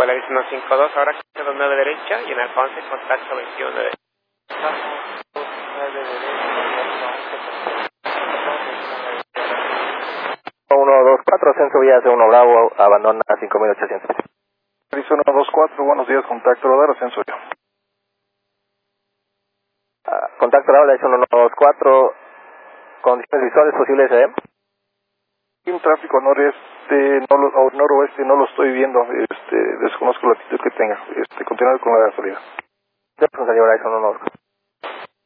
Polaris 152, ahora 9 derecha y en el 11 contacto 21 derecha. 124, ascenso vía C1 Bravo, abandona 5800. Polaris 124, buenos días, contacto radar, ascenso yo. Contacto radar, 124, condiciones visuales posibles, Un tráfico noreste, noroeste, no lo estoy viendo, desconozco la actitud que tenga, continuar con la salida. Con salida Horizon 124.